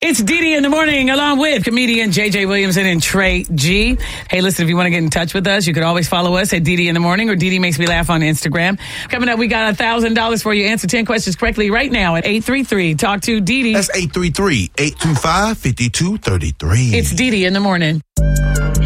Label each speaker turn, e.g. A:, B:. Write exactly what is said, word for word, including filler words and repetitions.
A: It's Dee Dee in the morning, along with comedian J J Williamson and Trey G. Hey, listen, if you want to get in touch with us, you can always follow us at Dee Dee in the morning or Dee Dee Makes Me Laugh on Instagram. Coming up, we got one thousand dollars for you. Answer ten questions correctly right now at eight three three, talk to Dee Dee.
B: That's eight three three, eight two five, five two three three.
A: It's Dee Dee in the morning.